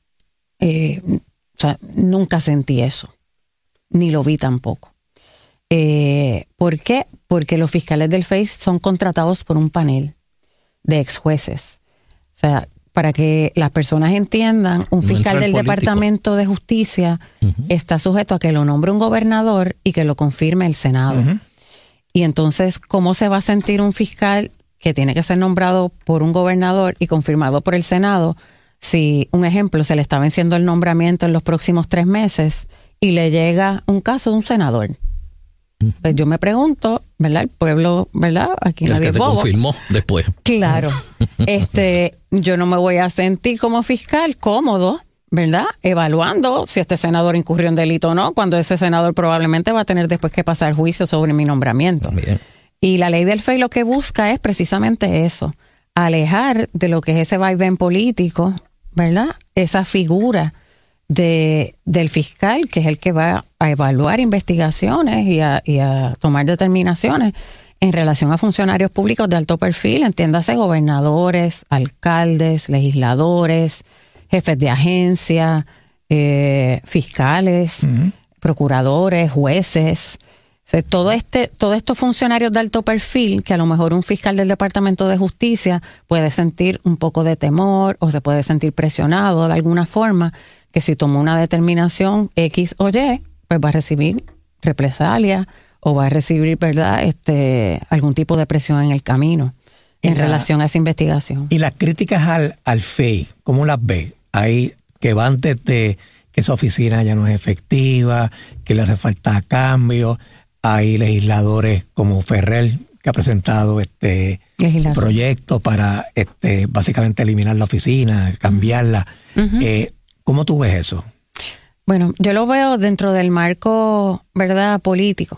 sentí eso, ni lo vi tampoco. ¿Por qué? Porque los fiscales del FEI son contratados por un panel de ex jueces. O sea, para que las personas entiendan, un fiscal del Departamento de Justicia está sujeto a que lo nombre un gobernador y que lo confirme el Senado. Y entonces, ¿cómo se va a sentir un fiscal que tiene que ser nombrado por un gobernador y confirmado por el Senado si, un ejemplo, se le está venciendo el nombramiento en los próximos 3 meses y le llega un caso de un senador? Pues yo me pregunto, ¿verdad? El pueblo, ¿verdad? Aquí nadie es bobo. El que te confirmó después. Claro. Yo no me voy a sentir como fiscal cómodo, ¿verdad? Evaluando si este senador incurrió en delito o no, cuando ese senador probablemente va a tener después que pasar juicio sobre mi nombramiento. Bien. Y la ley del FEI lo que busca es precisamente eso, alejar de lo que es ese vaivén político, ¿verdad? Esa figura del fiscal, que es el que va a evaluar investigaciones y a tomar determinaciones en relación a funcionarios públicos de alto perfil, entiéndase gobernadores, alcaldes, legisladores, jefes de agencia, fiscales, procuradores, jueces. O sea, todos estos funcionarios de alto perfil, que a lo mejor un fiscal del Departamento de Justicia puede sentir un poco de temor o se puede sentir presionado de alguna forma, que si tomó una determinación X o Y, pues va a recibir represalia o va a recibir, ¿verdad?, algún tipo de presión en el camino en relación a esa investigación. Y las críticas al FEI, ¿cómo las ve? Hay que van desde que esa oficina ya no es efectiva, que le hace falta cambio. Hay legisladores como Ferrer, que ha presentado proyecto para básicamente eliminar la oficina, cambiarla. ¿Cómo tú ves eso? Bueno, yo lo veo dentro del marco, ¿verdad?, político.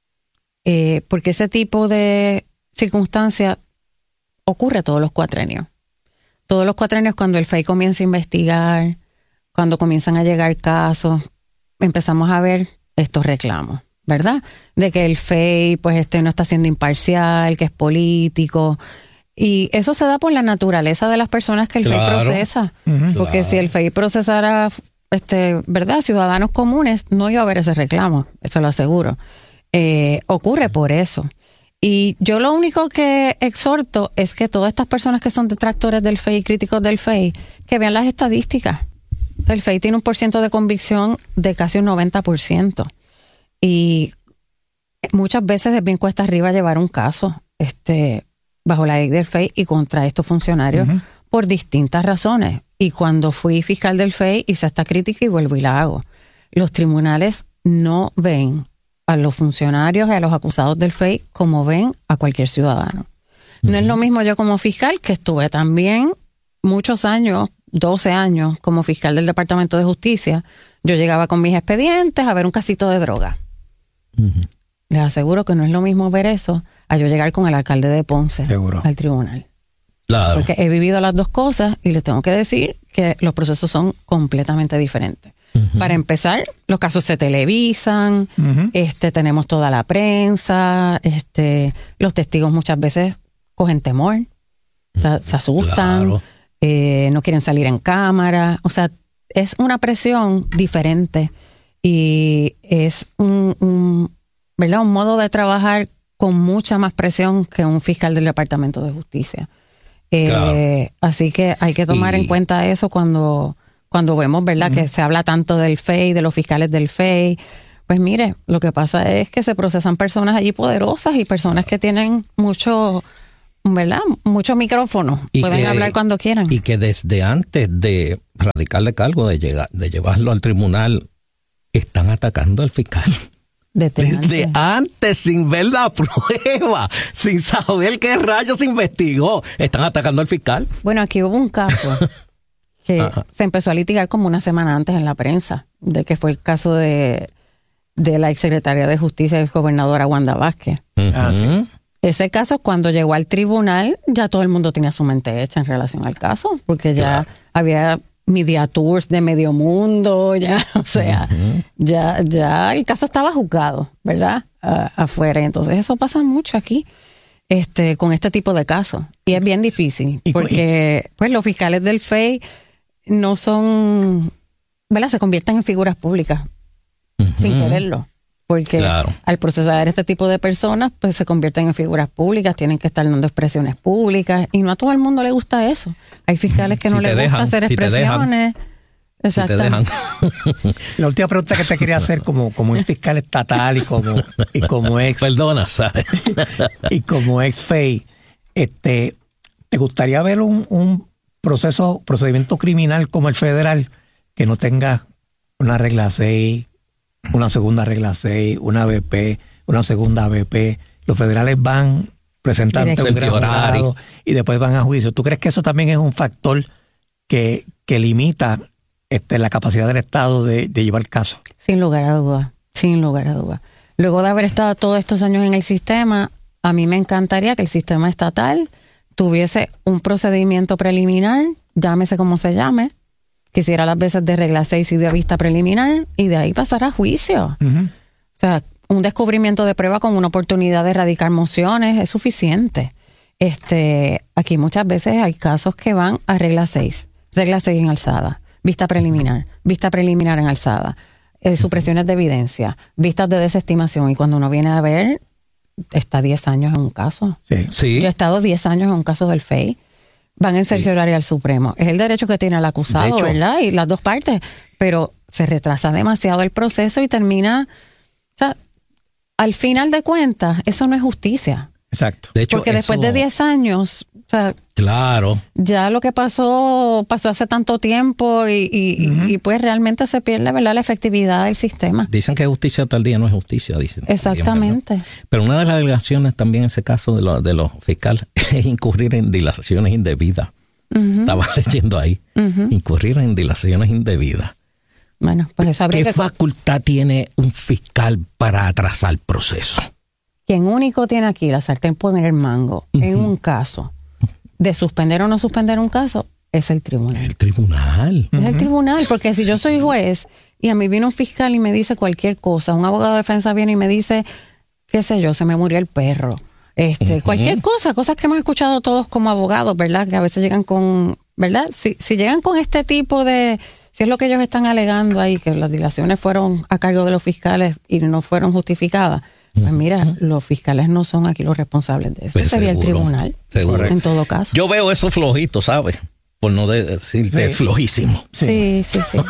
Porque ese tipo de circunstancia ocurre todos los cuatrenios. Todos los cuatrenios, cuando el FEI comienza a investigar, cuando comienzan a llegar casos, empezamos a ver estos reclamos, ¿verdad? De que el FEI pues no está siendo imparcial, que es político. Y eso se da por la naturaleza de las personas que el FEI procesa. Porque si el FEI procesara ¿verdad?, ciudadanos comunes, no iba a haber ese reclamo, eso lo aseguro. Ocurre por eso. Y yo lo único que exhorto es que todas estas personas que son detractores del FEI, críticos del FEI, que vean las estadísticas. El FEI tiene un % de convicción de casi un 90%. Y muchas veces es bien cuesta arriba llevar un caso bajo la ley del FEI y contra estos funcionarios por distintas razones. Y cuando fui fiscal del FEI hice esta crítica y vuelvo y la hago. Los tribunales no ven a los funcionarios y a los acusados del FEI como ven a cualquier ciudadano. No es lo mismo yo como fiscal, que estuve también muchos años, 12 años, como fiscal del Departamento de Justicia. Yo llegaba con mis expedientes a ver un casito de droga. Les aseguro que no es lo mismo ver eso a yo llegar con el alcalde de Ponce al tribunal. Claro. Porque he vivido las dos cosas y les tengo que decir que los procesos son completamente diferentes. Para empezar, los casos se televisan, tenemos toda la prensa, los testigos muchas veces cogen temor, se asustan, no quieren salir en cámara. O sea, es una presión diferente y es ¿verdad? Un modo de trabajar con mucha más presión que un fiscal del Departamento de Justicia. Claro. Así que hay que tomar en cuenta eso cuando vemos, ¿verdad? Que se habla tanto del FEI, de los fiscales del FEI. Pues mire, lo que pasa es que se procesan personas allí poderosas y personas que tienen mucho, ¿verdad? Mucho micrófono. Pueden hablar cuando quieran. Y que desde antes de radicarle cargo, de llevarlo al tribunal, están atacando al fiscal. Desde antes, sin ver la prueba, sin saber qué rayos investigó, están atacando al fiscal. Bueno, aquí hubo un caso que se empezó a litigar como una semana antes en la prensa, de que fue el caso de la exsecretaria de Justicia, exgobernadora Wanda Vázquez. Sí. Ese caso, cuando llegó al tribunal, ya todo el mundo tenía su mente hecha en relación al caso, porque ya había media tours de medio mundo, ya, o sea, ya el caso estaba juzgado, ¿verdad? Afuera. Entonces eso pasa mucho aquí, con este tipo de casos. Y es bien difícil, porque pues los fiscales del FEI no son, ¿verdad? Se convierten en figuras públicas sin quererlo. Porque al procesar este tipo de personas, pues se convierten en figuras públicas, tienen que estar dando expresiones públicas, y no a todo el mundo le gusta eso. Hay fiscales que no les gusta hacer expresiones. Exactamente. La última pregunta que te quería hacer, como ex fiscal estatal y como ex... Perdona, ¿sabes? Y como ex FEI, ¿te gustaría ver un procedimiento criminal como el federal que no tenga una regla 6, una segunda regla 6, una BP, una segunda BP? Los federales van, presentan ante un gran jurado y después van a juicio. ¿Tú crees que eso también es un factor que limita la capacidad del Estado de llevar el caso? Sin lugar a duda, sin lugar a duda. Luego de haber estado todos estos años en el sistema, a mí me encantaría que el sistema estatal tuviese un procedimiento preliminar, llámese como se llame, que hiciera las veces de regla 6 y de vista preliminar, y de ahí pasar a juicio. O sea, un descubrimiento de prueba con una oportunidad de erradicar mociones es suficiente. Aquí muchas veces hay casos que van a regla 6 en alzada, vista preliminar en alzada, supresiones de evidencia, vistas de desestimación, y cuando uno viene a ver, está 10 años en un caso. Sí. Yo he estado 10 años en un caso del FEI. Van en cercioraria al Supremo. Es el derecho que tiene el acusado, ¿verdad? Y las dos partes. Pero se retrasa demasiado el proceso y termina... O sea, al final de cuentas, eso no es justicia. Exacto. De hecho, porque después de 10 años... O sea, claro. Ya lo que pasó hace tanto tiempo y pues realmente se pierde, ¿verdad?, la efectividad del sistema. Dicen que justicia tal día no es justicia, dicen. Exactamente. Pero una de las alegaciones también en ese caso de los fiscales es incurrir en dilaciones indebidas. Estaba leyendo ahí. Incurrir en dilaciones indebidas. Bueno, pues eso habría ¿Qué facultad tiene un fiscal para atrasar el proceso? Quien único tiene aquí la sartén por el mango en un caso de suspender o no suspender un caso es el tribunal. El tribunal. Es el tribunal, porque si yo soy juez y a mí viene un fiscal y me dice cualquier cosa, un abogado de defensa viene y me dice, qué sé yo, se me murió el perro, cualquier cosa, cosas que hemos escuchado todos como abogados, ¿verdad? Que a veces llegan con, ¿verdad? Si llegan con este tipo de, si es lo que ellos están alegando ahí, que las dilaciones fueron a cargo de los fiscales y no fueron justificadas, pues mira, los fiscales no son aquí los responsables de eso. Pues sería seguro, el tribunal, seguro. En todo caso. Yo veo eso flojito, ¿sabes? Por no decir flojísimo. Sí.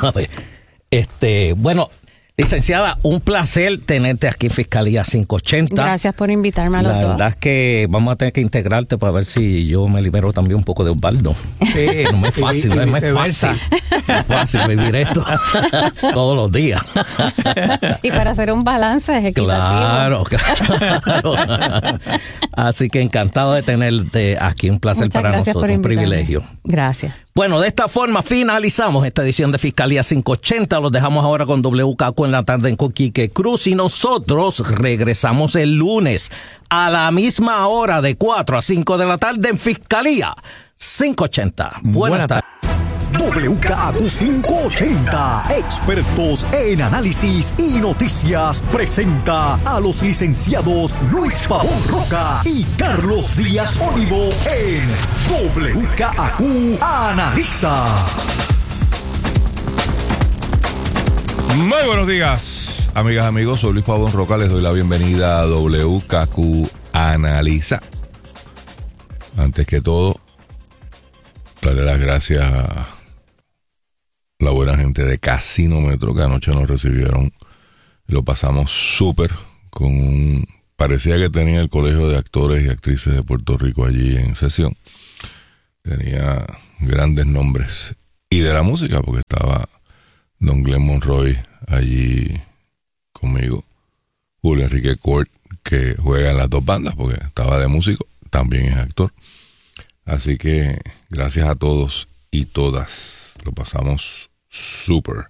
Bueno, licenciada, un placer tenerte aquí en Fiscalía 580. Gracias por invitarme a los dos. La verdad es que vamos a tener que integrarte para ver si yo me libero también un poco de Osvaldo. Sí, no es fácil, no es fácil vivir esto todos los días. Y para hacer un balance equitativo. Claro. Así que encantado de tenerte aquí, un placer. Muchas para nosotros, un privilegio. Gracias. Bueno, de esta forma finalizamos esta edición de Fiscalía 580. Los dejamos ahora con WKQ en la tarde con Quique Cruz, y nosotros regresamos el lunes a la misma hora de 4 a 5 de la tarde en Fiscalía 580. Buenas tardes. WKQ 580, expertos en análisis y noticias, presenta a los licenciados Luis Pavón Roca y Carlos Díaz Olivo en WKQ Analiza. Muy buenos días, amigas, amigos. Soy Luis Pavón Roca. Les doy la bienvenida a WKQ Analiza. Antes que todo, darle las gracias a la buena gente de Casinómetro que anoche nos recibieron. Lo pasamos súper parecía que tenía el Colegio de Actores y Actrices de Puerto Rico allí en sesión. Tenía grandes nombres. Y de la música, porque estaba Don Glenn Monroy allí conmigo. Julio Enrique Court, que juega en las dos bandas, porque estaba de músico, también es actor. Así que gracias a todos y todas. Lo pasamos súper.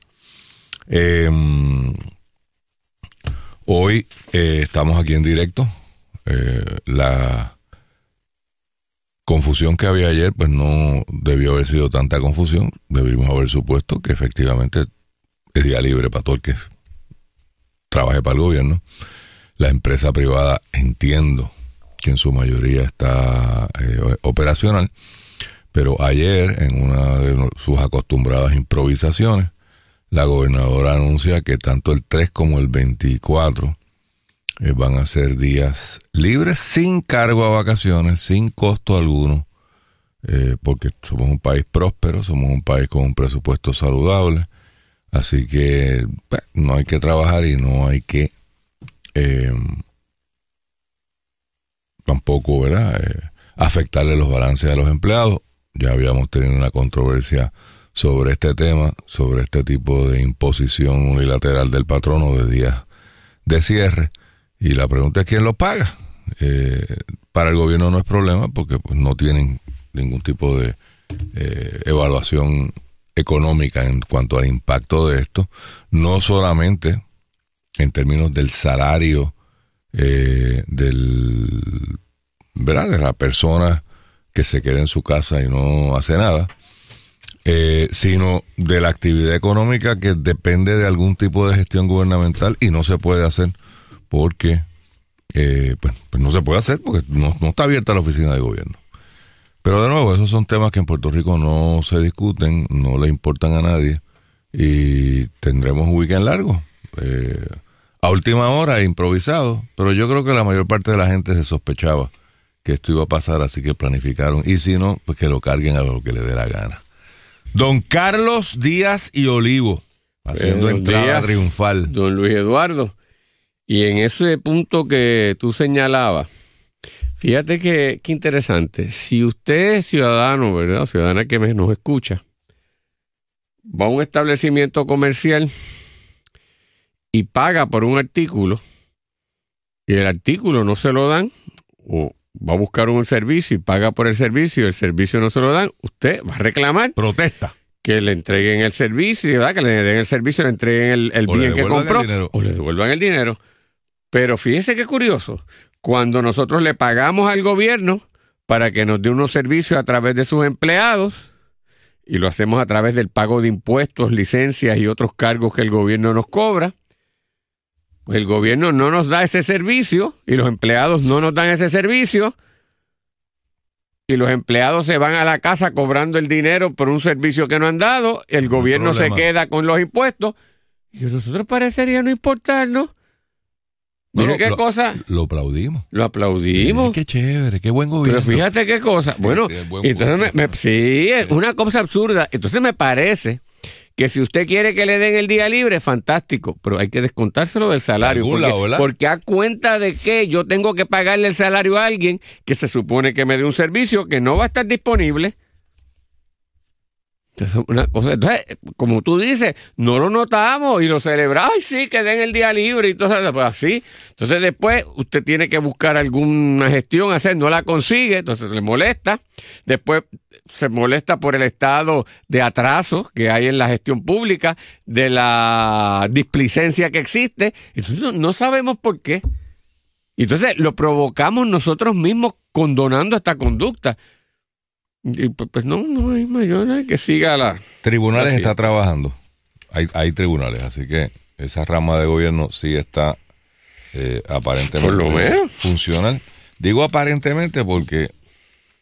Hoy estamos aquí en directo. La confusión que había ayer, pues no debió haber sido tanta confusión. Deberíamos haber supuesto que efectivamente es día libre para todo el que trabaje para el gobierno. La empresa privada, entiendo que en su mayoría está operacional, pero ayer, en una de sus acostumbradas improvisaciones, la gobernadora anuncia que tanto el 3 como el 24 van a ser días libres, sin cargo a vacaciones, sin costo alguno, porque somos un país próspero, somos un país con un presupuesto saludable, así que no hay que trabajar y no hay que tampoco, ¿verdad?, afectarle los balances a los empleados. Ya habíamos tenido una controversia sobre este tema, sobre este tipo de imposición unilateral del patrono de días de cierre. Y la pregunta es quién lo paga. Para el gobierno no es problema porque pues, no tienen ningún tipo de evaluación económica en cuanto al impacto de esto. No solamente en términos del salario ¿verdad?, de la persona que se queda en su casa y no hace nada, sino de la actividad económica que depende de algún tipo de gestión gubernamental y no se puede hacer porque pues no se puede hacer porque no está abierta la oficina de gobierno. Pero de nuevo, esos son temas que en Puerto Rico no se discuten, no le importan a nadie y tendremos un weekend largo, a última hora, improvisado, pero yo creo que la mayor parte de la gente se sospechaba que esto iba a pasar, así que planificaron, y si no, pues que lo carguen a lo que le dé la gana. Don Carlos Díaz y Olivo, haciendo entrada triunfal. Don Luis Eduardo, y en ese punto que tú señalabas, fíjate que interesante, si usted es ciudadano, ¿verdad?, ciudadana que nos escucha, va a un establecimiento comercial y paga por un artículo, y el artículo no se lo dan, o va a buscar un servicio y paga por el servicio no se lo dan, usted va a reclamar. Protesta. Que le entreguen el servicio, ¿verdad?, que le den el servicio, le entreguen el bien que compró, o le devuelvan el dinero. Pero fíjese qué curioso, cuando nosotros le pagamos al gobierno para que nos dé unos servicios a través de sus empleados, y lo hacemos a través del pago de impuestos, licencias y otros cargos que el gobierno nos cobra, pues el gobierno no nos da ese servicio y los empleados no nos dan ese servicio y los empleados se van a la casa cobrando el dinero por un servicio que no han dado, el gobierno se queda con los impuestos y a nosotros parecería no importarnos. Mire qué cosa. Lo aplaudimos. Lo aplaudimos. Qué chévere, qué buen gobierno. Pero fíjate qué cosa. Bueno, entonces sí, es una cosa absurda. Entonces me parece que si usted quiere que le den el día libre, fantástico, pero hay que descontárselo del salario. Porque a cuenta de que yo tengo que pagarle el salario a alguien que se supone que me dé un servicio que no va a estar disponible. Entonces, como tú dices, no lo notamos y lo celebramos. Ay, sí, que den el día libre y todo pues así. Entonces después usted tiene que buscar alguna gestión hacer, no la consigue, entonces le molesta. Después se molesta por el estado de atraso que hay en la gestión pública, de la displicencia que existe. Entonces no sabemos por qué. Entonces lo provocamos nosotros mismos condonando esta conducta. Y pues no hay mayor que siga la... Tribunales está trabajando. Hay tribunales, así que esa rama de gobierno sí está aparentemente funcional. Digo aparentemente porque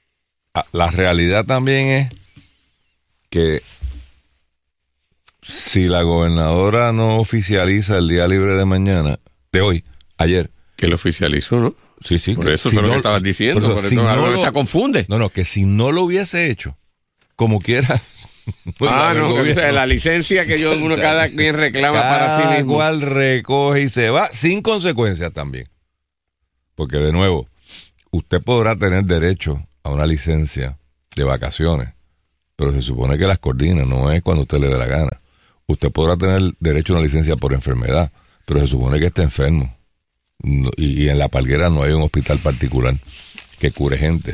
la realidad también es que Si la gobernadora no oficializa el día libre de mañana, de hoy, ayer. Que lo oficializó, ¿no? Sí, sí. Por eso es lo que estabas diciendo, por eso si no está confunde. No, que si no lo hubiese hecho, como quiera. La licencia que uno cada quien reclama para sí mismo. Igual recoge y se va, sin consecuencias también. Porque de nuevo, usted podrá tener derecho a una licencia de vacaciones, pero se supone que las coordina, no es cuando usted le dé la gana. Usted podrá tener derecho a una licencia por enfermedad, pero se supone que está enfermo. Y en La Palguera no hay un hospital particular que cure gente.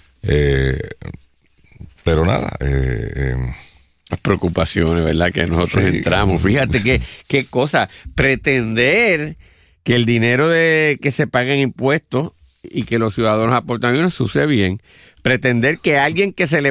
Pero nada, las preocupaciones, ¿verdad? Que nosotros entramos. Fíjate qué cosa. Pretender que el dinero que se paga en impuestos y que los ciudadanos aportan, no sucede bien. Pretender que alguien que se le